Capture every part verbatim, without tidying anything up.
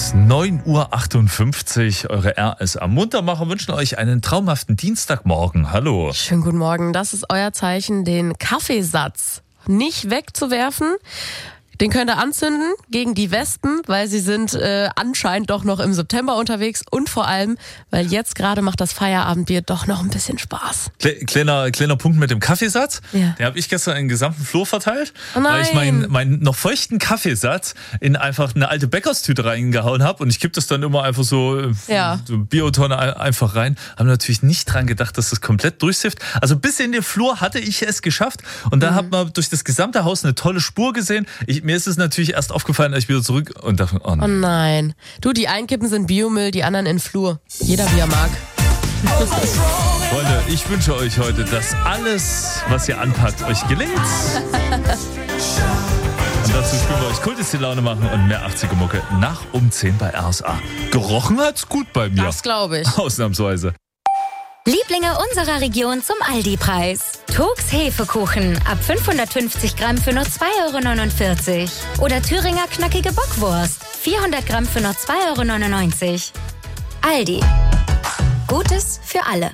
ist neun Uhr achtundfünfzig. Eure R S A Muntermacher wünschen euch einen traumhaften Dienstagmorgen. Hallo. Schönen guten Morgen. Das ist euer Zeichen, den Kaffeesatz nicht wegzuwerfen. Den könnt ihr anzünden gegen die Wespen, weil sie sind äh, anscheinend doch noch im September unterwegs und vor allem, weil jetzt gerade macht das Feierabendbier doch noch ein bisschen Spaß. Kleiner, kleiner Punkt mit dem Kaffeesatz. Ja. Den habe ich gestern in den gesamten Flur verteilt, Oh nein. weil ich meinen meinen noch feuchten Kaffeesatz in einfach eine alte Bäckerstüte reingehauen habe und ich kipp das dann immer einfach so, Ja. so Biotonne einfach rein. Haben natürlich nicht dran gedacht, dass das komplett durchsifft. Also bis in den Flur hatte ich es geschafft und dann mhm. hat man durch das gesamte Haus eine tolle Spur gesehen. Ich, mir ist es natürlich erst aufgefallen, als ich wieder zurück und dachte, oh nein. Oh nein. Du, die Einkippen sind Biomüll, die anderen in Flur. Jeder wie er mag. Freunde, ich wünsche euch heute, dass alles, was ihr anpackt, euch gelingt. Und dazu spielen wir euch Kult ist die Laune machen und mehr achtziger-Mucke nach um zehn bei R S A. Gerochen hat's gut bei mir. Das glaube ich. Ausnahmsweise. Lieblinge unserer Region zum Aldi-Preis. Turks Hefekuchen ab fünfhundertfünfzig Gramm für nur zwei Euro neunundvierzig. Oder Thüringer knackige Bockwurst, vierhundert Gramm für nur zwei Euro neunundneunzig. Aldi. Gutes für alle.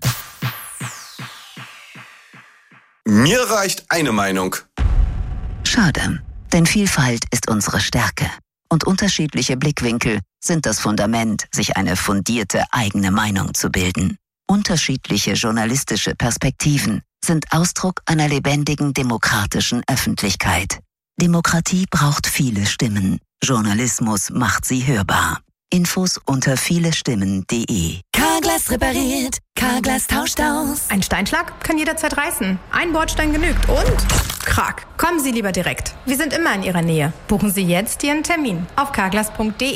Mir reicht eine Meinung. Schade, denn Vielfalt ist unsere Stärke. Und unterschiedliche Blickwinkel sind das Fundament, sich eine fundierte eigene Meinung zu bilden. Unterschiedliche journalistische Perspektiven sind Ausdruck einer lebendigen demokratischen Öffentlichkeit. Demokratie braucht viele Stimmen. Journalismus macht sie hörbar. Infos unter vielestimmen punkt de. Carglass repariert, Carglass tauscht aus. Ein Steinschlag kann jederzeit reißen. Ein Bordstein genügt und Krach. Kommen Sie lieber direkt. Wir sind immer in Ihrer Nähe. Buchen Sie jetzt Ihren Termin auf carglass punkt de.